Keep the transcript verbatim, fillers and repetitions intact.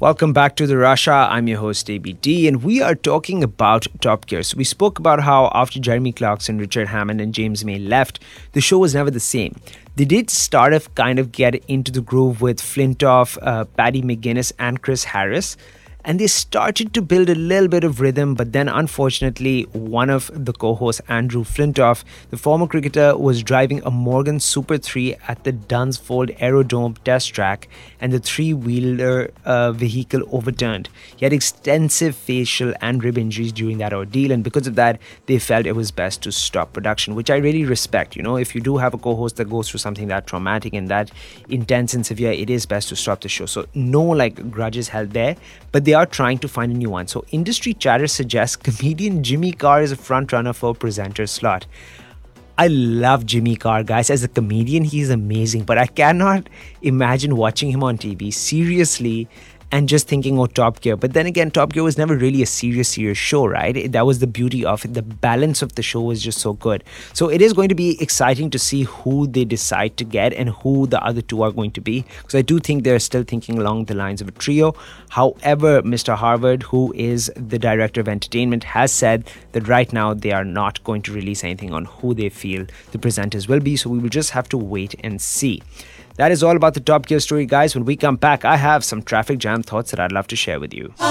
Welcome back to the Russia. I'm your host A B D, and we are talking about Top Gear. So we spoke about how after Jeremy Clarkson, Richard Hammond, and James May left, the show was never the same. They did start to kind of get into the groove with Flintoff, uh, Paddy McGuinness, and Chris Harris. And they started to build a little bit of rhythm, but then unfortunately, one of the co-hosts, Andrew Flintoff, the former cricketer, was driving a Morgan Super three at the Dunsfold Aerodrome test track, and the three-wheeler uh, vehicle overturned. He had extensive facial and rib injuries during that ordeal, and because of that, they felt it was best to stop production, which I really respect. You know, if you do have a co-host that goes through something that traumatic and that intense and severe, it is best to stop the show. So no like grudges held there, but they are trying to find a new one. So industry chatter suggests comedian Jimmy Carr is a front runner for presenter slot. I love Jimmy Carr, guys. As a comedian, he's amazing, but I cannot imagine watching him on T V seriously and just thinking, oh, Top Gear. But then again, Top Gear was never really a serious, serious show, right? It- That was the beauty of it. The balance of the show was just so good. So it is going to be exciting to see who they decide to get and who the other two are going to be. Because I do think they're still thinking along the lines of a trio. However, Mister Harvard, who is the director of entertainment, has said that right now they are not going to release anything on who they feel the presenters will be. So we will just have to wait and see. That is all about the Top Gear story, guys. When we come back, I have some traffic jam thoughts that I'd love to share with you.